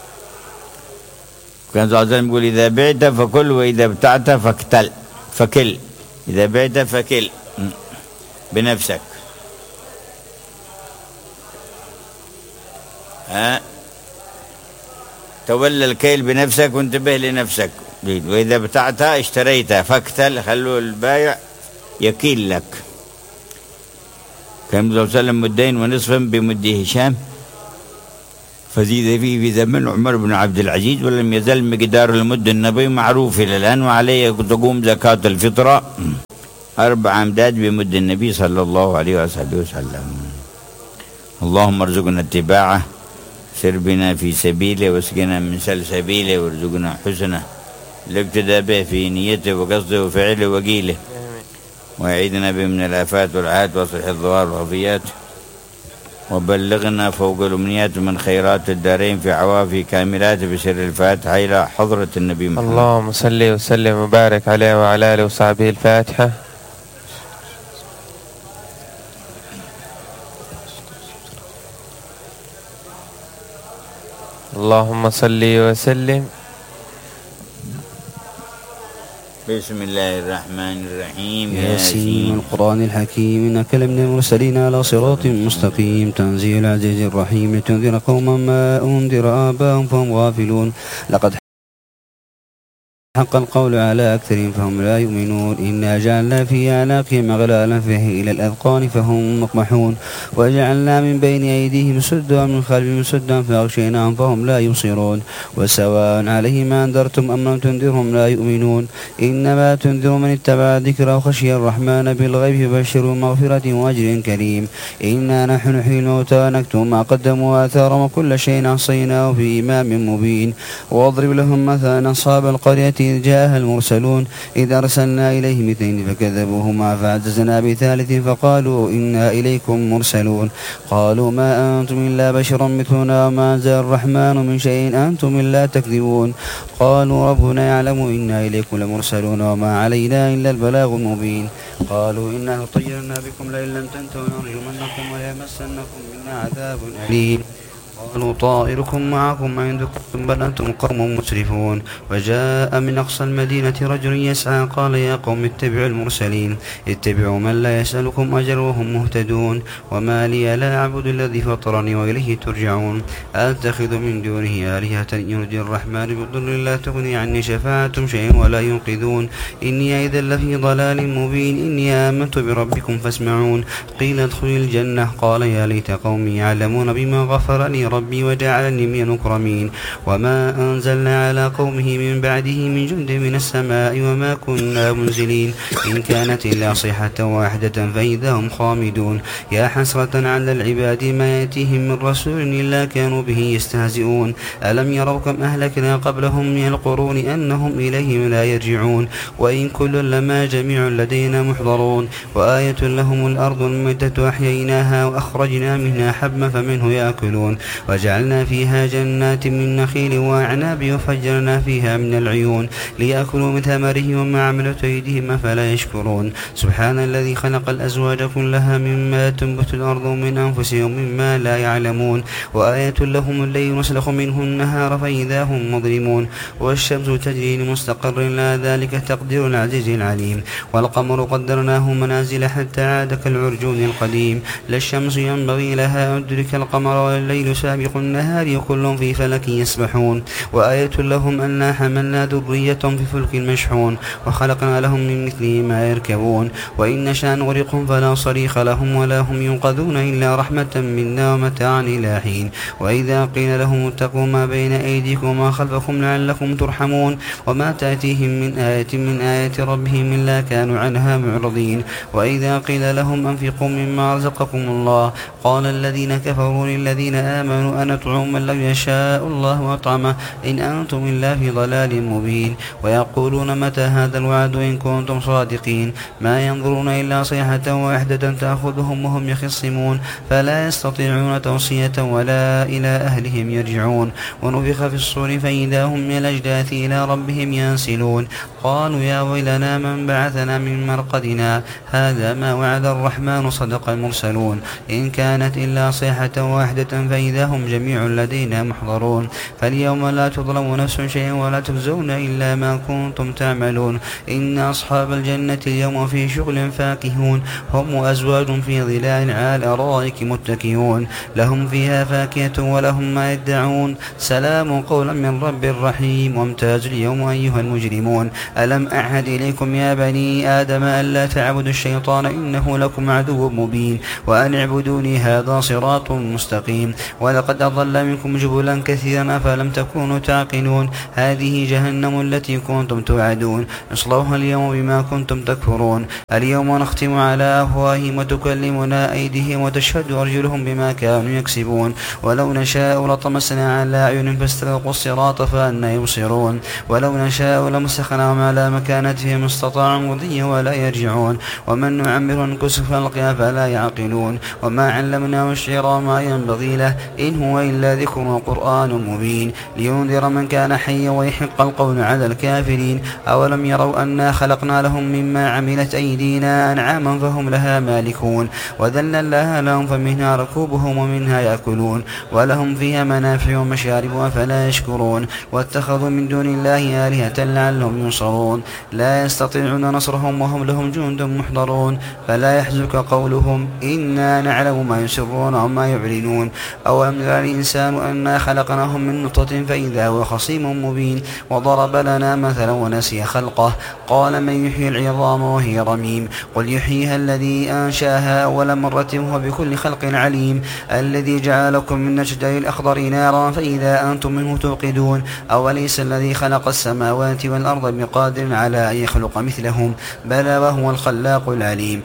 كان صلى الله عليه وسلم يقول إذا بعت فكل وإذا ابتعت فكل. إذا بعت فكل بنفسك. تولى الكيل بنفسك وانتبه لنفسك. وإذا ابتعت اشتريت فاكتل خلوا البايع يكيل لك. كان صلى الله عليه وسلم مدين ونصفا بمد هشام فزيد فيه في زمن عمر بن عبد العزيز، ولم يزل مقدار المد النبوي معروف إلى الآن، وعليه تقوم زكاة الفطرة 4 أمداد بمد النبي صلى الله عليه وسلم. اللهم ارزقنا اتباعه، سر بنا في سبيله، واسقنا من سلسبيله، وارزقنا حسنه الاقتداء به في نيته وقصده وفعله وقيله، وأعيدنا به من الآفات والعاهات، واصلح الظواهر والخفيات، وبلغنا فوق الأمنيات من خيرات الدارين في عوافي كاملات بسر الفاتحة إلى حضرة النبي محمد. اللهم صل وسلم وبارك عليه وعلى آله وصحبه. الفاتحة. اللهم صل وسلم. بسم الله الرحمن الرحيم. ياسين القرآن الحكيم، إنك لمن المرسلين على صراط مستقيم، تنزيل العزيز الرحيم، لتنذر قوما ما أنذر آباءهم فهم غافلون. لقد حق القول على أكثرهم فهم لا يؤمنون. إنا جعلنا في أعناقهم أغلالا فهي إلى الأذقان فهم مقمحون، وجعلنا من بين أيديهم سدا ومن خلفهم سدا فأغشيناهم فهم لا يبصرون. وسواء عليهم أنذرتم أم لم تنذرهم لا يؤمنون. إنما تنذر من اتبع الذكر وخشي الرحمن بالغيب فبشروا مغفرة وأجر كريم. إنا نحن نحيي الموتى ونكتب ما قدموا وآثارهم وكل شيء أحصيناه في إمام مبين. واضرب لهم مثلا أصحاب القرية إذ جاءها المرسلون إذ أرسلنا إليهم 2 فكذبوهما فعززنا بثالث فقالوا إنا إليكم مرسلون. قالوا ما أنتم إلا بشر مثلنا وما أنزل الرحمن من شيء أنتم إلا تكذبون. قالوا ربنا يعلم إنا إليكم لمرسلون وما علينا إلا البلاغ المبين. قالوا إنا طيرنا بكم لئن لم تنتهوا لنرجمنكم وليمسنكم منا عذاب أليم. قالوا طائركم معكم عندكم بل أنتم قوم مسرفون. وجاء من أقصى المدينة رجل يسعى قال يا قوم اتبعوا المرسلين، اتبعوا من لا يسألكم أجر وهم مهتدون. وما لي لا أعبد الذي فطرني وإليه ترجعون. أتخذ من دونه آلهة يرجي الرحمن بضر لا تغني عني شفاعتهم شيئا ولا ينقذون. إني إذا لفي ضلال مبين. إني آمنت بربكم فاسمعون. قيل ادخلوا الجنة. قال يا ليت قومي يعلمون بما غفر لي ربي وجعلني من المكرمين. وما أنزلنا على قومه من بعده من جند من السماء وما كنا منزلين. إن كانت إلا صيحة واحدة فإذا هم خامدون. يا حسرة على العباد ما يأتيهم من رسول إلا كانوا به يستهزئون. ألم يروا كم أهلكنا قبلهم من القرون أنهم إليهم لا يرجعون. وإن كل لما جميع لدينا محضرون. وآية لهم الأرض الميتة أحييناها وأخرجنا منها حبا فمنه يأكلون. وجعلنا فيها جنات من نخيل وأعناب وفجرنا فيها من العيون ليأكلوا من ثمره وما عملت أيديهم أفلا يشكرون. سبحان الذي خلق الأزواج كلها مما تنبت الأرض من أنفسهم مما لا يعلمون. وآية لهم الليل نسلخ منه النهار فإذا هم مظلمون. والشمس تجري لمستقر لا ذلك تقدير العزيز العليم. والقمر قدرناه منازل حتى عاد كالعرجون القديم. لا الشمس ينبغي لها أن تدرك القمر والليل سابق النهار وكل في فلك يسبحون. وآية لهم أنا حملنا ذريتهم في فلك مشحون وخلقنا لهم من مثله ما يركبون. وإن نشأ نغرقهم فلا صريخ لهم ولا هم ينقذون إلا رحمة منا ومتاعا إلى حين. وإذا قيل لهم اتقوا ما بين أيديكم وما خلفكم لعلكم ترحمون. وما تأتيهم من آية ربهم إلا كانوا عنها معرضين. وإذا قيل لهم أنفقوا مما رزقكم الله قال الذين كفروا للذين آمنوا أنطعم من لو يشاء الله أطعمه إن أنتم إلا في ضلال مبين. ويقولون متى هذا الوعد إن كنتم صادقين. ما ينظرون إلا صيحة واحدة تأخذهم وهم يخصمون فلا يستطيعون توصية ولا إلى أهلهم يرجعون. ونفخ في الصور فإذا هم من الأجداث إلى ربهم ينسلون. قالوا يا ويلنا من بعثنا من مرقدنا هذا ما وعد الرحمن صدق المرسلون. إن كانت إلا صيحة واحدة فإذا هم جميع لدينا محضرون. فاليوم لا تظلم نفس شيئا ولا تجزون إلا ما كنتم تعملون. إن أصحاب الجنة اليوم في شغل فاكهون هم وأزواج في ظلال على الأرائك متكئون لهم فيها فاكهة ولهم ما يدعون. سلام قولا من رب رحيم. وامتازوا اليوم أيها المجرمون. ألم أعهد إليكم يا بني آدم ألا تعبدوا الشيطان إنه لكم عدو مبين وأن اعبدوني هذا صراط مستقيم. ولا ولقد أضل منكم جبلا كثيرا أفلم تكونوا تعقلون هذه جهنم التي كنتم توعدون اصلوها اليوم بما كنتم تكفرون اليوم نختم على أفواههم وتكلمنا أيديهم وتشهد أرجلهم بما كانوا يكسبون ولو نشاء لطمسنا على أعين فاستبقوا الصراط فأنى يبصرون ولو نشاء لمسخناهم على مكانتهم استطاعوا مضيا ولا يرجعون ومن نعمره نكسه في القيا فلا يعقلون وما علمناه الشعر وما ينبغي له إن هو إلا ذكر وقرآن مبين لينذر من كان حيا ويحق القول على الكافرين أولم يروا أنا خلقنا لهم مما عملت أيدينا أنعاما فهم لها مالكون وذللناها لهم فمنها ركوبهم ومنها يأكلون ولهم فيها منافع ومشارب أفلا يشكرون واتخذوا من دون الله آلهة لعلهم ينصرون لا يستطيعون نصرهم وهم لهم جند محضرون فلا يحزنك قولهم إنا نعلم ما يسرون وما يعلنون أولم يرى الإنسان أنا خلقناهم من نطفة فإذا هو خصيم مبين وضرب لنا مثلا ونسي خلقه قال من يحيي العظام وهي رميم قل يحييها الذي أنشاها أول مرة وهو بكل خلق عليم الذي جعلكم من الشجر الأخضر نارا فإذا أنتم منه توقدون أوليس الذي خلق السماوات والأرض بقادر على أن يخلق مثلهم بلى وهو الخلاق العليم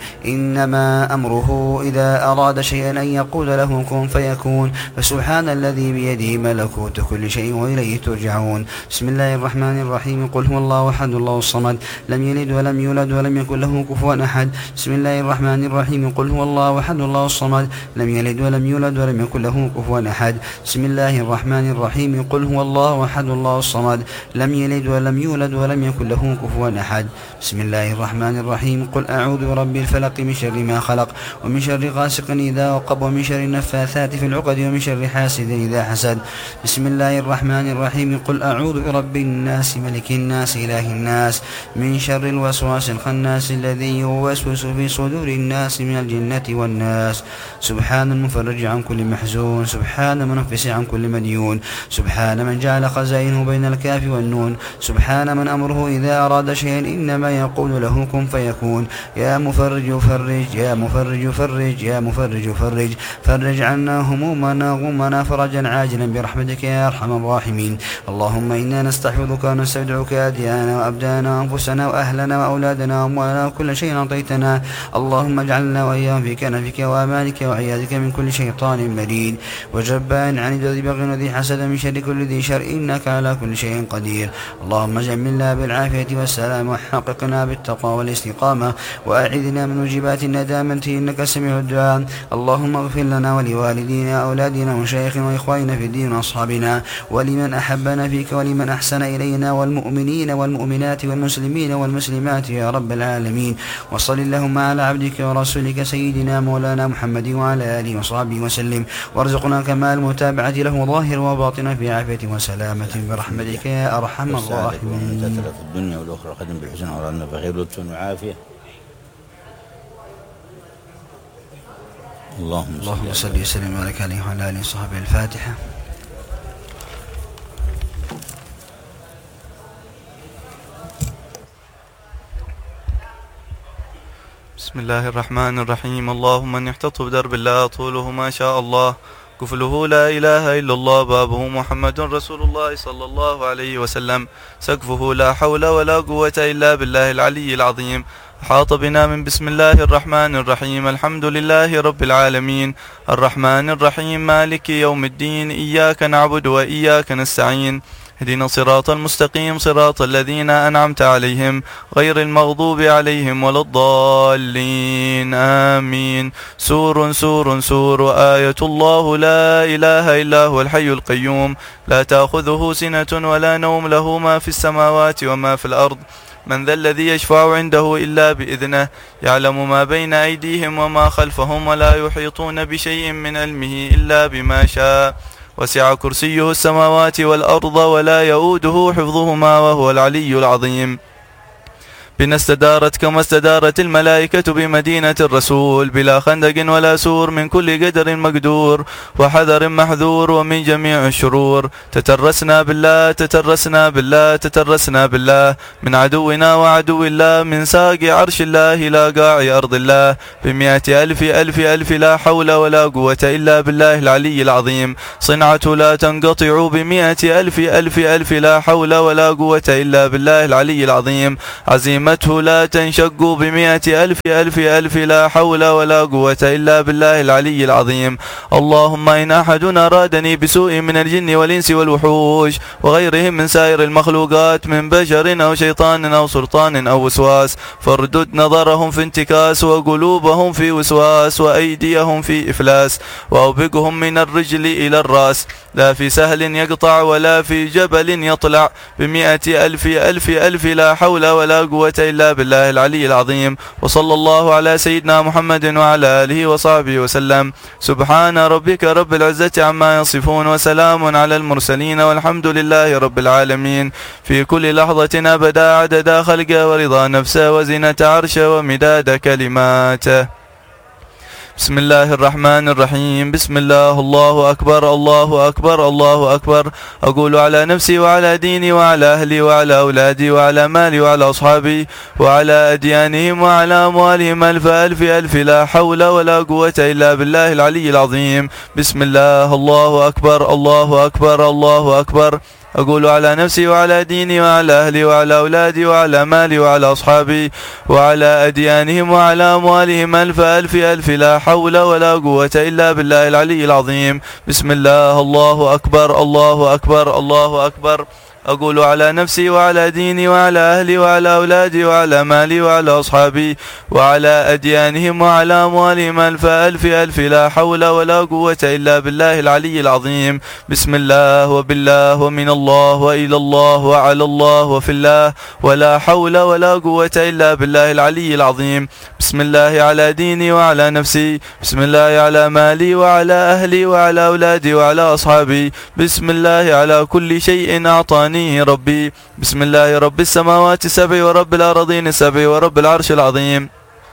إنما أمره إذا أراد شيئا أن يقول له كن فيكون فسبحان الذي بيده ملكوت كل شيء وإليه ترجعون بسم الله الرحمن الرحيم قل هو الله أحد الله الصمد لم يلد ولم يولد ولم يكن له كفوا أحد بسم الله الرحمن الرحيم قل هو الله أحد الله الصمد لم يلد ولم يولد ولم يكن له كفوا أحد بسم الله الرحمن الرحيم قل هو الله أحد الله الصمد لم يلد ولم يولد ولم يكن له كفوا أحد بسم الله الرحمن الرحيم قل أعوذ برب الفلق من شر ما خلق ومن شر غاسق إذا وقب ومن شر النفاثات في العقد ومن شر حاسد إذا حسد بسم الله الرحمن الرحيم قل أعوذ برب الناس ملك الناس إله الناس من شر الوسواس الخناس الذي يوسوس في صدور الناس من الجنة والناس سبحان المفرج عن كل محزون سبحان المنفس عن كل مديون سبحان من جعل خزائنه بين الكاف والنون سبحان من أمره إذا أراد شيئا إنما يقول له كن فيكون يا مفرج فرج يا مفرج فرج يا مفرج فرج فرج عنا همومنا غمنا فرجا عاجلا برحمتك يا أرحم الراحمين اللهم إنا نستحفظك ونستودعك أديانا وأبدانا وأنفسنا وأهلنا وأولادنا وأموالنا وكل شيء أعطيتنا اللهم اجعلنا وإياهم في كنفك وأمانك وعياذك من كل شيطان مريد وجبان عن ذي بغي وذي حسد من شر كل ذي شر إنك على كل شيء قدير اللهم جملنا بالعافية والسلام وحققنا بالتقوى والاستقامة وأعذنا من وجبات الندامة إنك سميع الدعاء اللهم اغفر لنا ولوالدينا أولادنا ومشايخنا وإخواننا في الدين وأصحابنا ولمن أحبنا فيك ولمن أحسن إلينا والمؤمنين والمؤمنات والمسلمين والمسلمات يا رب العالمين وصل اللهم على عبدك ورسولك سيدنا مولانا محمد وعلى آله وصحبه وسلم وارزقنا كمال المتابعة له ظاهر وباطنا في عافية وسلامة برحمتك يا أرحم الراحمين في الدنيا والأخرى قدم بالحسن ورانا بخير لطف وعافية اللهم صل وسلم وبارك عليه وعلى آله وصحبه الفاتحة بسم الله الرحمن الرحيم اللهم من يحتط بدرب الله طوله ما شاء الله كفله لا إله إلا الله بابه محمد رسول الله صلى الله عليه وسلم سقفه لا حول ولا قوة إلا بالله العلي العظيم أحاط بنا من بسم الله الرحمن الرحيم الحمد لله رب العالمين الرحمن الرحيم مالك يوم الدين إياك نعبد وإياك نستعين اهدنا الصراط المستقيم صراط الذين أنعمت عليهم غير المغضوب عليهم ولا الضالين آمين سور سور سور آية الله لا إله إلا هو الحي القيوم لا تأخذه سنة ولا نوم له ما في السماوات وما في الأرض من ذا الذي يشفع عنده إلا بإذنه يعلم ما بين أيديهم وما خلفهم ولا يحيطون بشيء من علمه إلا بما شاء وسع كرسيه السماوات والأرض ولا يؤوده حفظهما وهو العلي العظيم بنا استدارت كما استدارت الملائكة بمدينة الرسول بلا خندق ولا سور من كل قدر مقدور وحذر محذور ومن جميع الشرور تترسنا بالله تترسنا بالله تترسنا بالله من عدونا وعدو الله من ساق عرش الله إلى قاع أرض الله بمئة ألف ألف ألف لا حول ولا قوة إلا بالله العلي العظيم صنعة لا تنقطع بمئة ألف ألف ألف لا حول ولا قوة إلا بالله العلي العظيم عزيمته لا تنشق بمئة ألف ألف ألف لا حول ولا قوة إلا بالله العلي العظيم اللهم إن أحد أرادني بسوء من الجن والإنس والوحوش وغيرهم من سائر المخلوقات من بشر أو شيطان أو سلطان أو وسواس فاردد نظرهم في انتكاس وقلوبهم في وسواس وأيديهم في إفلاس وأوبقهم من الرجل إلى الرأس لا في سهل يقطع ولا في جبل يطلع بمئة ألف ألف ألف لا حول ولا قوة إلا بالله العلي العظيم وصلى الله على سيدنا محمد وعلى آله وصحبه وسلم سبحان ربك رب العزة عما يصفون وسلام على المرسلين والحمد لله رب العالمين في كل لحظة أبدا عدد خلقه ورضا نفسه وزنة عرشه ومداد كلماته بسم الله الرحمن الرحيم بسم الله الله أكبر الله أكبر الله أكبر أقول على نفسي وعلى ديني وعلى أهلي وعلى أولادي وعلى مالي وعلى أصحابي وعلى أديانهم وعلى أموالهم ألف ألف ألف لا حول ولا قوة إلا بالله العلي العظيم بسم الله الله أكبر الله أكبر الله أكبر أقول على نفسي وعلى ديني وعلى أهلي وعلى أولادي وعلى مالي وعلى أصحابي وعلى أديانهم وعلى أموالهم ألف ألف ألف لا حول ولا قوة إلا بالله العلي العظيم بسم الله الله أكبر الله أكبر الله أكبر أقول على نفسي وعلى ديني وعلى أهلي وعلى أولادي وعلى مالي وعلى أصحابي وعلى أديانهم وعلى أموالهم ألف ألف ألف لا حول ولا قوة إلا بالله العلي العظيم بسم الله وبالله ومن الله وإلى الله وعلى الله وفي الله ولا حول ولا قوة إلا بالله العلي العظيم بسم الله على ديني وعلى نفسي بسم الله على مالي وعلى أهلي وعلى أولادي وعلى أصحابي بسم الله على كل شيء أعطاني ربي بسم الله رب السماوات السبع ورب الأرضين السبع ورب العرش العظيم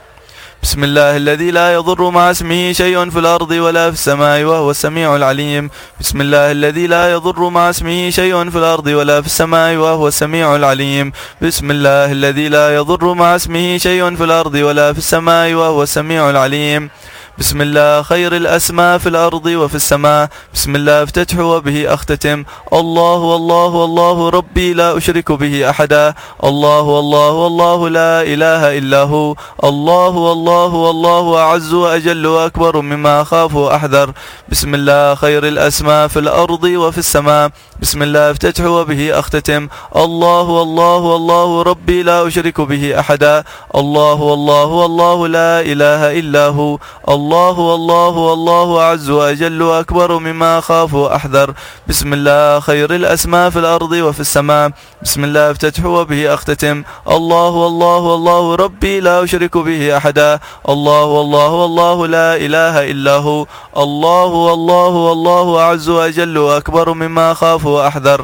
بسم الله الذي لا يضر مع اسمه شيء في الأرض ولا في السماء وهو السميع العليم بسم الله الذي لا يضر مع اسمه شيء في الأرض ولا في السماء وهو السميع العليم بسم الله الذي لا يضر مع اسمه شيء في الأرض ولا في السماء وهو السميع العليم بسم الله خير الأسماء في الأرض وفي السماء بسم الله افتتح وبه أختتم الله الله الله ربي لا أشرك به أحدا الله الله الله لا إله إلا هو الله الله الله أعز وأجل وأكبر مما أخاف وأحذر بسم الله خير الأسماء في الأرض وفي السماء بسم الله افتتح وبه أختتم الله الله الله ربي لا أشرك به أحدا الله الله الله لا إله إلا هو الله الله الله أعز وأجل وأكبر مما أخاف وأحذر بسم الله خير الأسماء في الأرض وفي السماء بسم الله افتتح وبه أختتم الله الله الله ربي لا أشرك به أحدا الله الله الله لا إله إلا هو الله الله الله أعز وأجل وأكبر مما أخاف وأحذر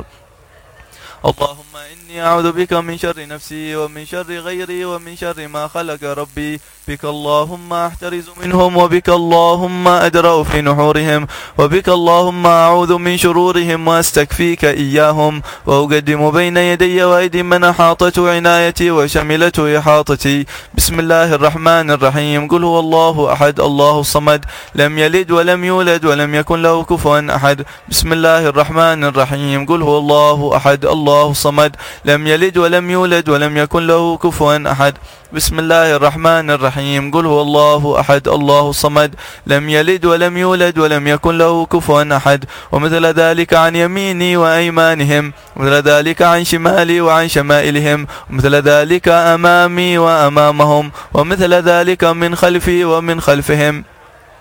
اللهم إني أعوذ بك من شر نفسي ومن شر غيري ومن شر ما خلق ربي بك اللهم أحترز منهم وبك اللهم أدرأ في نحورهم وبك اللهم أعوذ من شرورهم وأستكفيك إياهم وأقدم بين يدي وأيدي من أحاطته عنايتي وشملته إحاطتي بسم الله الرحمن الرحيم قل هو الله أحد الله الصمد لم يلد ولم يولد ولم يكن له كفوا أحد بسم الله الرحمن الرحيم قل هو الله أحد الله الصمد لم يلد ولم يولد ولم يكن له كفوا أحد بسم الله الرحمن الرحيم قل هو الله أحد الله الصمد لم يلد ولم يولد ولم يكن له كفوا أحد ومثل ذلك عن يميني وأيمانهم ومثل ذلك عن شمالي وعن شمائلهم ومثل ذلك أمامي وأمامهم ومثل ذلك من خلفي ومن خلفهم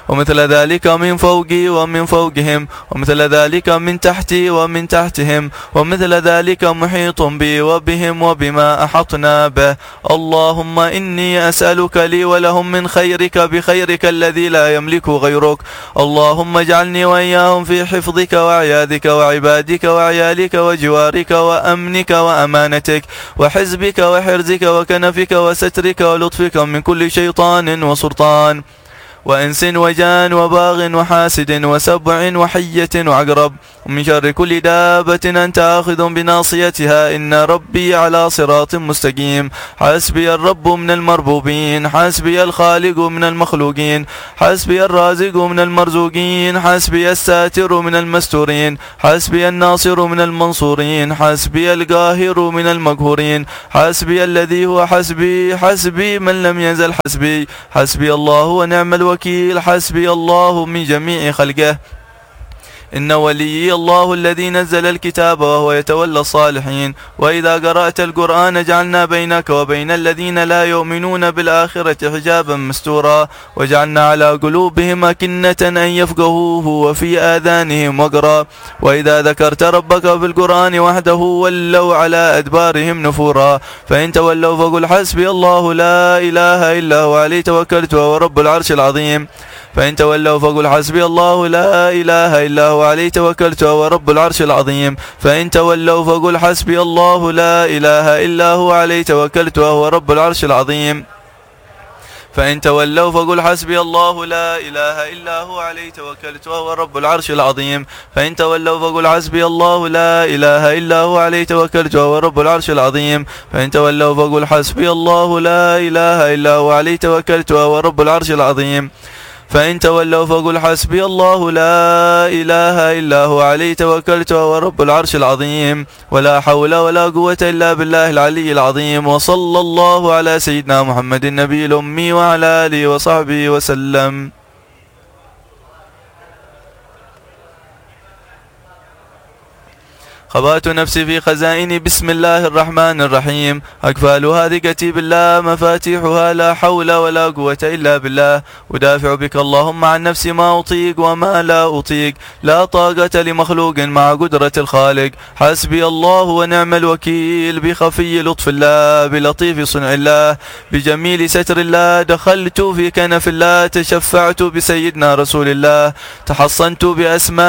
ومثل ذلك من فوقي ومن فوقهم، ومثل ذلك من تحتي ومن تحتهم، ومثل ذلك محيط بي وبهم وبما أحطنا به. اللهم إني أسألك لي ولهم من خيرك بخيرك الذي لا يملك غيرك. اللهم اجعلني وإياهم في حفظك وعياذك وعبادك وعيالك وجوارك وأمنك وأمانتك وحزبك وحرزك وكنفك وسترك ولطفك من كل شيطان وسلطان وإنس وجان وباغ وحاسد وسبع وحية وعقرب، ومن شر كل دابة أنت آخذ بناصيتها. إن ربي على صراط مستقيم. حسبي الرب من المربوبين، حسبي الخالق من المخلوقين، حسبي الرازق من المرزوقين، حسبي الساتر من المستورين، حسبي الناصر من المنصورين، حسبي القاهر من المقهورين، حسبي الذي هو حسبي، حسبي من لم يزل حسبي، حسبي الله ونعم الوكيل، حسبي الله من جميع خلقه. إن وليي الله الذي نزل الكتاب وهو يتولى الصالحين. وإذا قرأت القرآن جعلنا بينك وبين الذين لا يؤمنون بالآخرة حجابا مستورا، وجعلنا على قلوبهم أكنة أن يفقهوه وفي آذانهم وقرا. وإذا ذكرت ربك في القرآن وحده ولوا على أدبارهم نفورا. فإن تولوا فقل حسبي الله لا إله إلا هو عليه توكلت وهو رب العرش العظيم. فإن تولوا فقل حسبي الله لا إله إلا هو عليه توكلت وهو رب العرش العظيم. فإن تولوا فقل حسبي الله لا إله إلا هو عليه توكلت وهو رب العرش العظيم. فإن تولوا فقل حسبي الله لا إله إلا هو عليه توكلت وهو رب العرش العظيم. فإن تولوا فقل حسبي الله لا إله إلا هو عليه توكلت وهو رب العرش العظيم. فإن تولوا فقل حسبي الله لا إله إلا هو عليه توكلت وهو رب العرش العظيم. فإن تولوا فقل حسبي الله لا إله إلا هو عليه توكلت وهو رب العرش العظيم. ولا حول ولا قوة إلا بالله العلي العظيم. وصلى الله على سيدنا محمد النبي الأمي وعلى آله وصحبه وسلم. خبأت نفسي في خزائن بسم الله الرحمن الرحيم. أكفالها ثقتي بالله، مفاتيحها لا حول ولا قوة إلا بالله. أدافع بك اللهم عن نفسي ما أطيق وما لا أطيق. لا طاقة لمخلوق مع قدرة الخالق. حسبي الله ونعم الوكيل. بخفي لطف الله، بلطيف صنع الله، بجميل ستر الله. دخلت في كنف الله، تشفعت بسيدنا رسول الله، تحصنت بأسماء